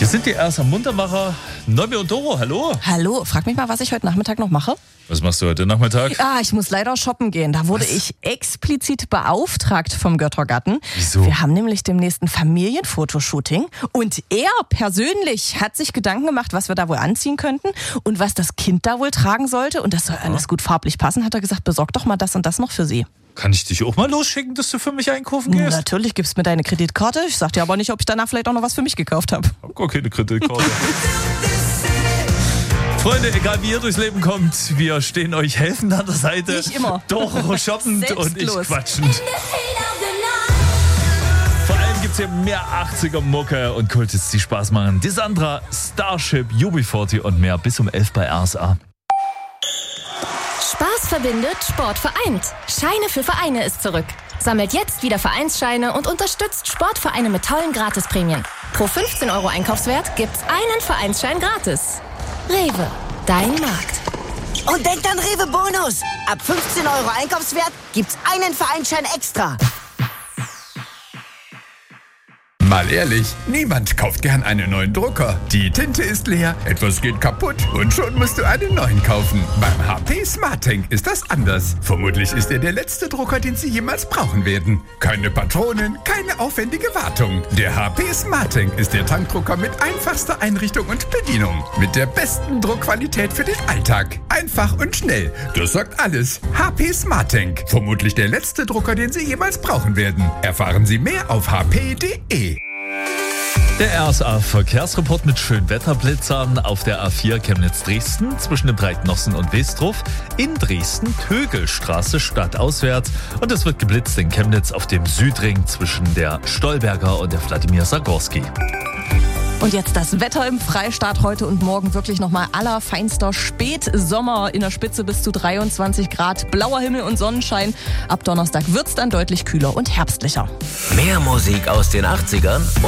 sind die ersten Muntermacher. Neubi und Doro, hallo. Hallo, frag mich mal, was ich heute Nachmittag noch mache. Was machst du heute Nachmittag? Ich muss leider shoppen gehen. Da wurde ich explizit beauftragt vom Göttergarten. Wieso? Wir haben nämlich demnächst ein Familienfotoshooting und er persönlich hat sich Gedanken gemacht, was wir da wohl anziehen könnten und was das Kind da wohl tragen sollte. Und das soll alles gut farblich passen, hat er gesagt, besorg doch mal das und das noch für sie. Kann ich dich auch mal losschicken, dass du für mich einkaufen gehst? Natürlich, gibst mir deine Kreditkarte. Ich sag dir aber nicht, ob ich danach vielleicht auch noch was für mich gekauft habe. Ich hab gar keine Kreditkarte. Freunde, egal wie ihr durchs Leben kommt, wir stehen euch helfend an der Seite. Nicht immer. Doro shoppend und ich Selbstlos. quatschend. Vor allem gibt's hier mehr 80er-Mucke und Kultis, die Spaß machen. Die Sandra, Starship, UB40 und mehr bis um 11 bei RSA. Spaß verbindet, Sport vereint. Scheine für Vereine ist zurück. Sammelt jetzt wieder Vereinsscheine und unterstützt Sportvereine mit tollen Gratisprämien. Pro 15 € Einkaufswert gibt's einen Vereinsschein gratis. Rewe, dein Markt. Und denkt an Rewe Bonus. Ab 15 € Einkaufswert gibt's einen Vereinsschein extra. Mal ehrlich, niemand kauft gern einen neuen Drucker. Die Tinte ist leer, etwas geht kaputt und schon musst du einen neuen kaufen. Beim HP SmartTank ist das anders. Vermutlich ist er der letzte Drucker, den Sie jemals brauchen werden. Keine Patronen, keine aufwendige Wartung. Der HP SmartTank ist der Tankdrucker mit einfachster Einrichtung und Bedienung. Mit der besten Druckqualität für den Alltag. Einfach und schnell. Das sagt alles. HP SmartTank. Vermutlich der letzte Drucker, den Sie jemals brauchen werden. Erfahren Sie mehr auf hp.de. Der RSA-Verkehrsreport mit Schönwetterblitzern auf der A4 Chemnitz-Dresden zwischen dem Breitnossen und Westruf, in Dresden Tögelstraße stadtauswärts und es wird geblitzt in Chemnitz auf dem Südring zwischen der Stolberger und der Wladimir Sagorski. Und jetzt das Wetter im Freistaat heute und morgen wirklich nochmal allerfeinster Spätsommer in der Spitze bis zu 23 Grad, blauer Himmel und Sonnenschein. Ab Donnerstag wird's dann deutlich kühler und herbstlicher. Mehr Musik aus den 80ern